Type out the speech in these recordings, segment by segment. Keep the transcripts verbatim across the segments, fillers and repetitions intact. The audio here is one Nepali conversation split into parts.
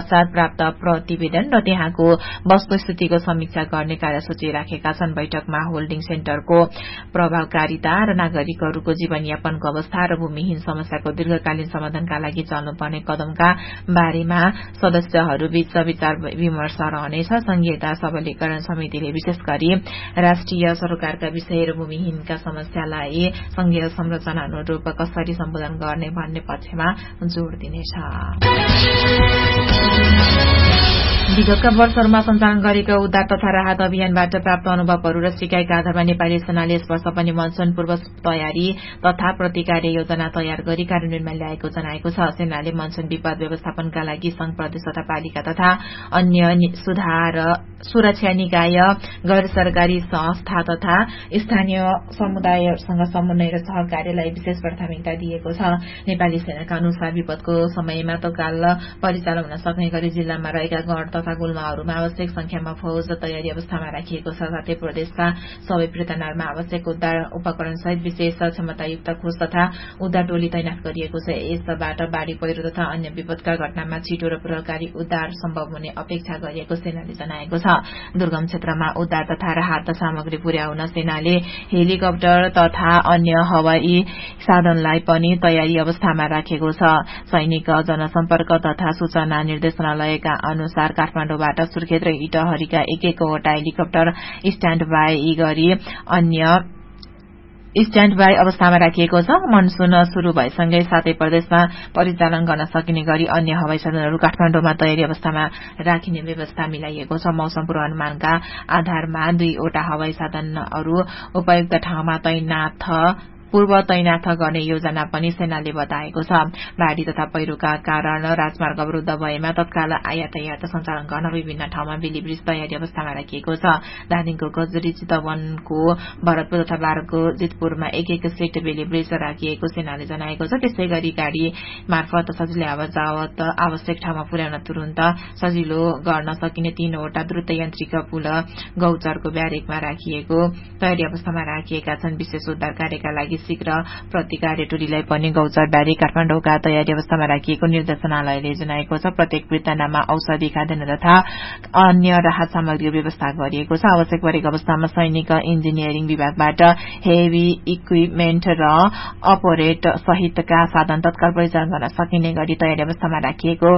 पश्चात प्राप्त प्रतिवेदन र त्यहाँको वस्तुस्थितिको समीक्षा गर्ने कार्यसूची राखेका छन्। बैठकमा होल्डिङ सेन्टरको प्रभावकारिता र नागरिकहरूको जीवनयापनको अवस्था र भूमिहीन समस्याको दीर्घकालीन समाधानका लागि चल्नुपर्ने कदमका बारेमा सदस्यहरूबीच विचार विमर्श रहनेछ। संघीयता सबलीकरण समितिले विशेष गरी राष्ट्रिय सरकारका विषय र भूमिहीनका समस्यालाई संघीय संरचना अनुरूप कसरी सम्बोधन गर्ने भन्ने पक्षमा जोड़ दिनेछ। विगतका वर्षहरूमा सञ्चालन गरेको उद्धार तथा राहत अभियानबाट प्राप्त अनुभवहरू र सिकाइका आधारमा नेपाली सेनाले यस वर्ष पनि मनसून पूर्व तयारी तथा प्रतिकार योजना तयार गरी कार्यान्वयनमा ल्याएको जनाएको छ। सेनाले मनसून विपद व्यवस्थापनका लागि संघ प्रदेश तथा पालिका तथा अन्य सुधार सुरक्षा निकाय गैर सरकारी संस्था तथा स्थानीय समुदायसँग समन्वय र सहकार्यलाई विशेष प्राथमिकता दिएको छ। नेपाली सेनाका अनुसार विपदको समयमा तत्काल परिचालन हुन सक्ने गरी जिल्लामा रहेका गढ तथा गुल्माहरूमा आवश्यक संख्यामा फौज तयारी अवस्थामा राखिएको छ। साथै प्रदेशका सबै पृथकमा आवश्यक उद्धार उपकरण सहित विशेष क्षमतायुक्त खोज तथा उद्धार टोली तैनात गरिएको छ। यसबाट बाढ़ी पहिरो तथा अन्य विपदका घटनामा छिटो र प्रभावकारी उद्धार सम्भव हुने अपेक्षा गरिएको सेनाले जनाएको छ। दुर्गम क्षेत्रमा उद्धार तथा राहत सामग्री पुर्याउन सेनाले हेलिकप्टर तथा अन्य हवाई साधनलाई पनि तयारी अवस्थामा राखेको छ। सैनिक जनसम्पर्क तथा सूचना निर्देशनालयका अनुसार काठमाडौँबाट सुर्खेत र इटहरीका एक एकवटा हेलिकप्टर स्ट्याण्ड बाई गरी अन्य स्ट्याण्ड बाई अवस्थामा राखिएको छ। मनसून शुरू भएसँगै सातै प्रदेशमा परिचालन गर्न सकिने गरी अन्य हवाई साधनहरू काठमाडौँमा तयारी अवस्थामा राखिने व्यवस्था मिलाइएको छ। मौसम पूर्वानुमानका आधारमा दुईवटा हवाई साधनहरू उपयुक्त ठाउँमा तैनाथ पूर्व तैनाथ गर्ने योजना पनि सेनाले बताएको छ। बाढ़ी तथा पहिरोका कारण राजमार्ग अवरुद्ध भएमा तत्काल यातायात सञ्चालन गर्न विभिन्न ठाउँमा बेली ब्रिज तयारी अवस्थामा राखिएको छ। धादिङको गजरी चितवनको भरतपुर तथा बारको जितपुरमा एक एक सेट बेली ब्रिज राखिएको सेनाले जनाएको छ। त्यसै गरी गाड़ी मार्फत सजिलै आवाजावत आवश्यक ठाउँमा पुर्याउन तुरन्त सजिलो गर्न सकिने तीनवटा द्रुत यान्त्रिक पुल गौचरको ब्यारेकमा राखिएको तयारी अवस्थामा राखिएका छन्। विशेष उद्धार कार्यका लागि शीघ्र प्रतिकार टोलीलाई पनि गौचर बारी काठमाडौँका तयारी अवस्थामा राखिएको निर्देशनालयले जनाएको छ। प्रत्येक वृत्तनामा औषधि खाद्यान्न तथा अन्य राहत सामग्री व्यवस्था गरिएको छ। आवश्यक परेको अवस्थामा सैनिक इन्जिनियरिङ विभागबाट हेभी इक्विपमेन्ट र अपरेट सहितका साधन तत्काल परिचालन गर्न सकिने गरी तयारी अवस्थामा राखिएको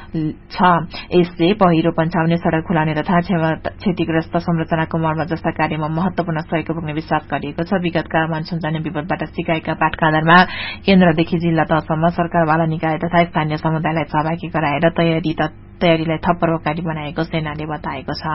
छ। यसले पहिरो पन्छाउने सड़क खुलाउने तथा क्षतिग्रस्त संरचनाको मर्मत जस्ता कार्यमा महत्वपूर्ण सहयोग पुग्ने विश्वास गरिएको छ। विगतका मनसून जन्य विपदबाट सिकाइका पाठका आधारमा केन्द्रदेखि जिल्ला तहसम्म सरकारवाला निकाय तथा स्थानीय समुदायलाई सहभागी गराएर तयारी तयारीलाई थप प्रभावकारी बनाएको सेनाले बताएको छ।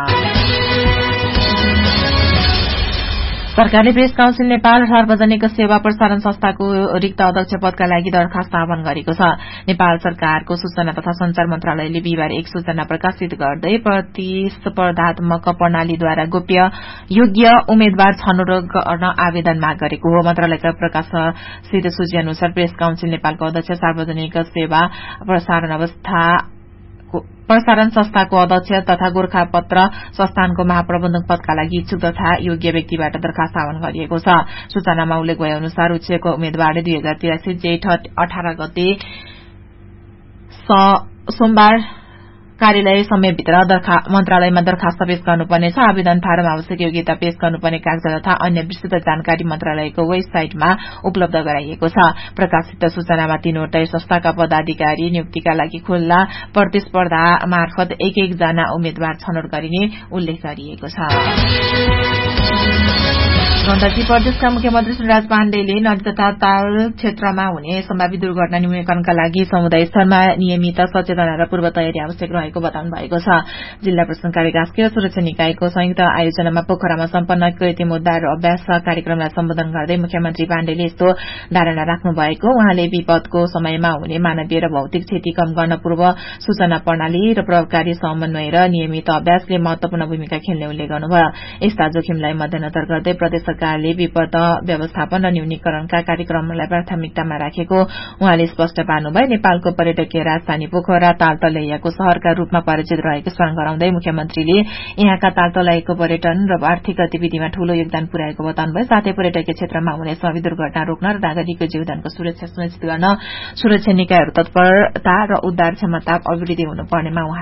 सरकारले प्रेस काउन्सिल नेपाल सार्वजनिक सेवा प्रसारण संस्थाको रिक्त अध्यक्ष पदका लागि दरखास्त आह्वान गरेको छ। नेपाल सरकारको सूचना तथा संचार मन्त्रालयले बिहिबार एक सूचना प्रकाशित गर्दै प्रतिस्पर्धात्मक प्रणालीद्वारा गोप्य योग्य उम्मेद्वार छनौट गर्न आवेदन माग गरेको हो। मन्त्रालयका प्रकाशित सूची अनुसार प्रेस काउन्सिल नेपालको अध्यक्ष सार्वजनिक सेवा प्रसारण अवस्था प्रसारण संस्थाको अध्यक्ष तथा गोरखापत्र संस्थानको महाप्रबन्धक पदका लागि इच्छुक तथा योग्य व्यक्तिबाट दरखास्त आह्वान गरिएको छ। सूचनामा उल्लेख भए अनुसार उच्चको उम्मेद्वारले दुई हजार तिरासी जेठ अठार गते सोमबार कार्यालय समयभित्र मन्त्रालयमा दरखास्त पेश गर्नुपर्नेछ। आवेदन फारम आवश्यक योग्यता पेश गर्नुपर्ने कागजात तथा अन्य विस्तृत जानकारी मन्त्रालयको वेबसाइटमा उपलब्ध गराइएको छ। प्रकाशित सूचनामा तीनवटै संस्थाका पदाधिकारी नियुक्तिका लागि खुल्ला प्रतिस्पर्धा मार्फत एक एक जना उम्मेद्वार छनौट गरिने उल्लेख गरिएको छ। गण्डकी प्रदेशका मुख्यमन्त्री सुनराज पाण्डेले नदी तथा ताल क्षेत्रमा हुने सम्भावित दुर्घटना न्यूनीकरणका लागि समुदाय स्तरमा नियमित सचेतना र पूर्व तयारी आवश्यक रहेको बताउनु भएको छ। जिल्ला प्रशासन कार्य गास्की र सुरक्षा निकायको संयुक्त आयोजनामा पोखरामा सम्पन्न कृत्रिम उद्धार अभ्यास कार्यक्रमलाई सम्बोधन गर्दै मुख्यमन्त्री पाण्डेले यस्तो धारणा राख्नु भएको। उहाँले विपदको समयमा हुने मानवीय र भौतिक क्षति कम गर्न पूर्व सूचना प्रणाली र प्रभावकारी समन्वय र नियमित अभ्यासले महत्वपूर्ण भूमिका खेल्ने उल्लेख गर्नुभयो। यस्ता जोखिमलाई मध्यनजर गर्दै प्रदेश सरकारले विपद व्यवस्थापन र न्यूनीकरणका कार्यक्रमलाई प्राथमिकतामा राखेको उहाँले स्पष्ट पार्नुभयो। नेपालको पर्यटकीय राजधानी पोखरा तालतलैयाको शहरका रूपमा परिचित रहेको स्मरण गराउँदै मुख्यमन्त्रीले यहाँका तालतलैयाको पर्यटन र आर्थिक गतिविधिमा ठूलो योगदान पुर्याएको बताउनुभयो। साथै पर्यटकीय क्षेत्रमा हुने सम्भावित दुर्घटना रोक्न र नागरिकको जीवनको सुरक्षा सुनिश्चित गर्न सुरक्षा निकायहरू तत्परता र उद्धार क्षमता अभिवृद्धि हुनुपर्नेमा